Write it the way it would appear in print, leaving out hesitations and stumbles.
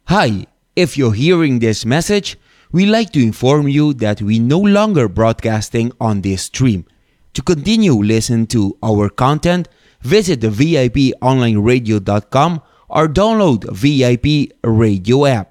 Hi, if you're hearing this message, we'd like to inform you that we no longer broadcasting on this stream. To continue listening to our content, visit the VIPonlineradio.com or download VIP Radio app.